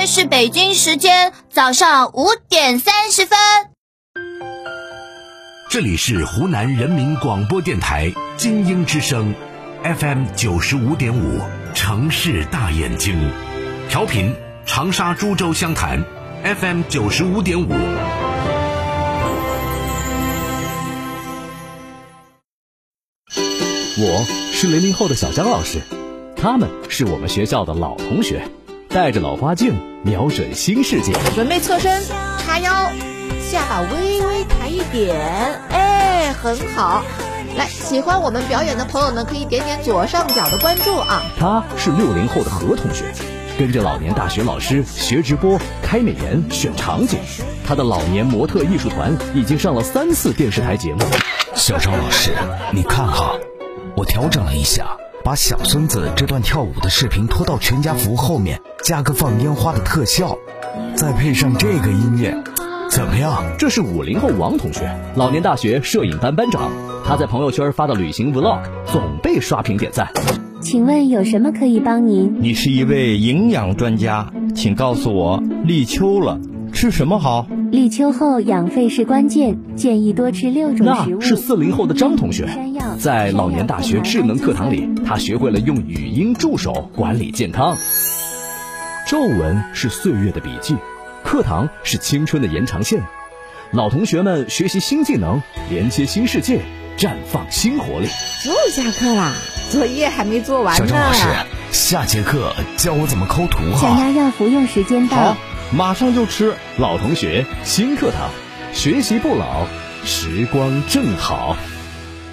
在是北京时间早上5点30分。 这里是湖南人民广播电台精英之声 FM 95.5城市大眼睛，调频长沙株洲湘潭 FM 95.5。 我是00后的小张老师，他们是我们学校的老同学，带着老花镜瞄准新世界。 准备侧身，叉腰，下巴微微抬一点，哎，很好。来，喜欢我们表演的朋友呢，可以点点左上角的关注啊。 他是60后的何同学，跟着老年大学老师学直播、开美颜、选场景。他的老年模特艺术团已经上了3次电视台节目。 小张老师，你看哈，我调整了一下，把小孙子这段跳舞的视频拖到全家福后面，加个放烟花的特效，再配上这个音乐，怎么样？ 这是50后王同学，老年大学摄影班班长。他在朋友圈发的旅行 vlog 总被刷屏点赞。 请问有什么可以帮您？ 你是一位营养专家，请告诉我，立秋了，吃什么好？ 立秋后养肺是关键，建议多吃6种食物。 那是40后的张同学，在老年大学智能课堂里，他学会了用语音助手管理健康。皱纹是岁月的笔记，课堂是青春的延长线。老同学们学习新技能，连接新世界，绽放新活力。 又下课啦，作业还没做完呢。 小张老师，下节课教我怎么抠图哈。 降压药服用时间到。 好，马上就吃。 老同学新课堂，学习不老，时光正好。